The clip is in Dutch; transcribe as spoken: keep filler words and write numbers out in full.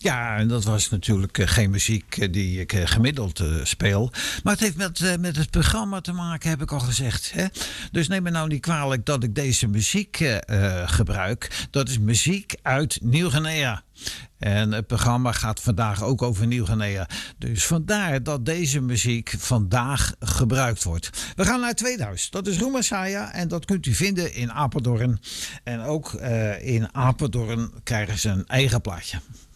Ja, en dat was natuurlijk eh, geen muziek eh, die ik eh, gemiddeld eh, speel. Maar het heeft met, eh, met het programma te maken, heb ik al gezegd. Hè? Dus neem me nou niet kwalijk dat ik deze muziek eh, eh, gebruik. Dat is muziek uit Nieuw-Guinea. En het programma gaat vandaag ook over Nieuw-Guinea. Dus vandaar dat deze muziek vandaag gebruikt wordt. We gaan naar tweeduizend. Dat is Rumasaya en dat kunt u vinden in Apeldoorn. En ook uh, in Apeldoorn krijgen ze een eigen plaatje.